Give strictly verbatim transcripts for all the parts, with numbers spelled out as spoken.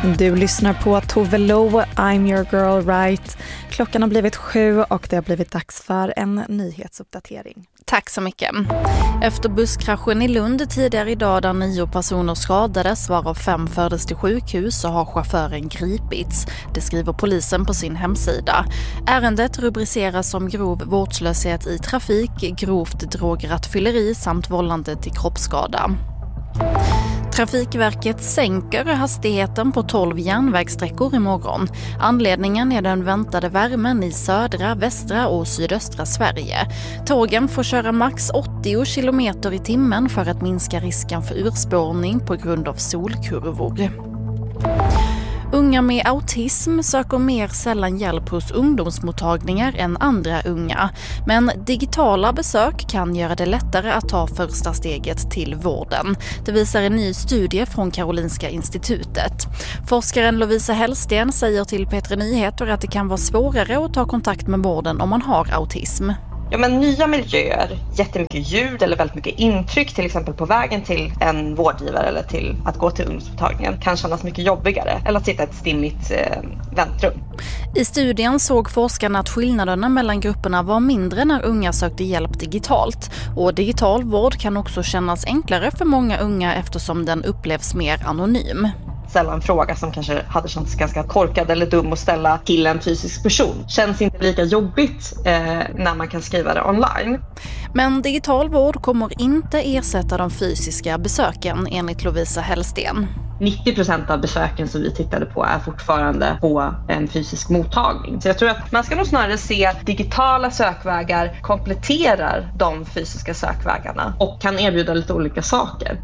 Du lyssnar på Tove Lo, I'm your girl right. Klockan har blivit sju och det har blivit dags för en nyhetsuppdatering. Tack så mycket. Efter busskraschen i Lund tidigare idag där nio personer skadades, varav fem fördes till sjukhus, så har chauffören gripits. Det skriver polisen på sin hemsida. Ärendet rubriceras som grov vårdslöshet i trafik, grovt drograttfylleri samt vållande till kroppsskada. Trafikverket sänker hastigheten på tolv järnvägssträckor imorgon. Anledningen är den väntade värmen i södra, västra och sydöstra Sverige. Tågen får köra max åttio kilometer i timmen för att minska risken för urspårning på grund av solkurvor. Unga med autism söker mer sällan hjälp hos ungdomsmottagningar än andra unga. Men digitala besök kan göra det lättare att ta första steget till vården. Det visar en ny studie från Karolinska institutet. Forskaren Lovisa Hellsten säger till P tre Nyheter att det kan vara svårare att ta kontakt med vården om man har autism. Ja, men nya miljöer, jättemycket ljud eller väldigt mycket intryck, till exempel på vägen till en vårdgivare eller till att gå till ungdomsmottagningen, kan kännas mycket jobbigare eller att sitta i ett stimmigt eh, väntrum. I studien såg forskarna att skillnaderna mellan grupperna var mindre när unga sökte hjälp digitalt. Och digital vård kan också kännas enklare för många unga eftersom den upplevs mer anonym. Ställa en fråga som kanske hade känts ganska korkad eller dum att ställa till en fysisk person. Känns inte lika jobbigt eh, när man kan skriva det online. Men digital vård kommer inte ersätta de fysiska besöken enligt Lovisa Hellsten. nittio procent av besöken som vi tittade på är fortfarande på en fysisk mottagning. Så jag tror att man ska nog snarare se digitala sökvägar kompletterar de fysiska sökvägarna och kan erbjuda lite olika saker.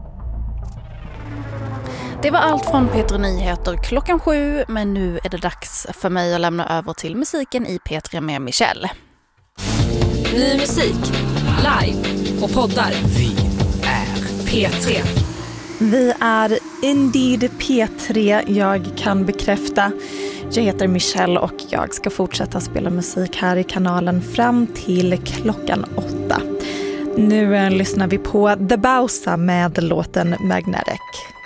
Det var allt från P tre Nyheter klockan sju, men nu är det dags för mig att lämna över till musiken i P tre med Michelle. Ny musik, live och poddar. Vi är P tre. Vi är indeed P tre, jag kan bekräfta. Jag heter Michelle och jag ska fortsätta spela musik här i kanalen fram till klockan åtta. Nu lyssnar vi på The Bausa med låten Magnetic.